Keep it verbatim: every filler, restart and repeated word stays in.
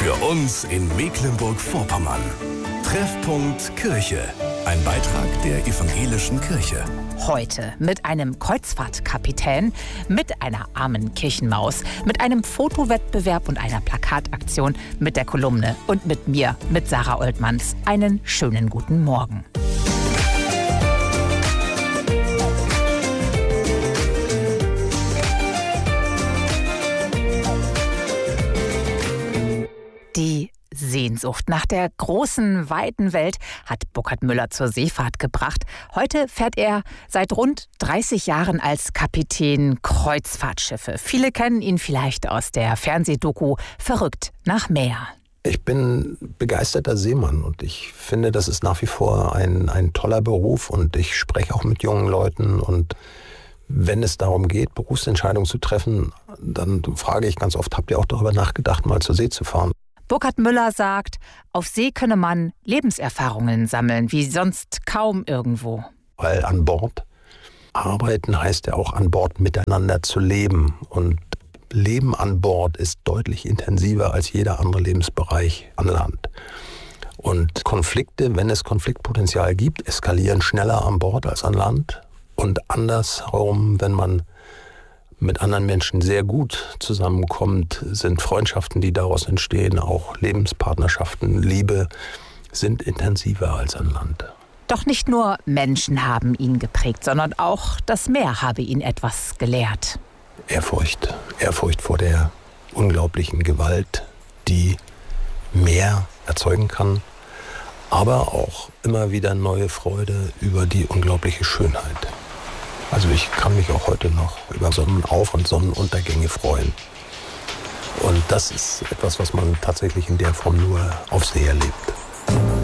Für uns in Mecklenburg-Vorpommern. Treffpunkt Kirche. Ein Beitrag der evangelischen Kirche. Heute mit einem Kreuzfahrtkapitän, mit einer armen Kirchenmaus, mit einem Fotowettbewerb und einer Plakataktion, mit der Kolumne und mit mir, mit Sarah Oltmanns. Einen schönen guten Morgen. Die Sehnsucht nach der großen, weiten Welt hat Burkhard Müller zur Seefahrt gebracht. Heute fährt er seit rund dreißig Jahren als Kapitän Kreuzfahrtschiffe. Viele kennen ihn vielleicht aus der Fernsehdoku Verrückt nach Meer. Ich bin begeisterter Seemann und ich finde, das ist nach wie vor ein, ein toller Beruf und ich spreche auch mit jungen Leuten und wenn es darum geht, Berufsentscheidungen zu treffen, dann frage ich ganz oft, habt ihr auch darüber nachgedacht, mal zur See zu fahren? Burkhard Müller sagt, auf See könne man Lebenserfahrungen sammeln, wie sonst kaum irgendwo. Weil an Bord arbeiten heißt ja auch an Bord miteinander zu leben. Und Leben an Bord ist deutlich intensiver als jeder andere Lebensbereich an Land. Und Konflikte, wenn es Konfliktpotenzial gibt, eskalieren schneller an Bord als an Land. Und andersherum, wenn man mit anderen Menschen sehr gut zusammenkommt, sind Freundschaften, die daraus entstehen, auch Lebenspartnerschaften, Liebe, sind intensiver als an Land. Doch nicht nur Menschen haben ihn geprägt, sondern auch das Meer habe ihn etwas gelehrt. Ehrfurcht, Ehrfurcht vor der unglaublichen Gewalt, die Meer erzeugen kann, aber auch immer wieder neue Freude über die unglaubliche Schönheit. Also ich kann mich auch heute noch über Sonnenauf- und Sonnenuntergänge freuen. Und das ist etwas, was man tatsächlich in der Form nur auf See erlebt.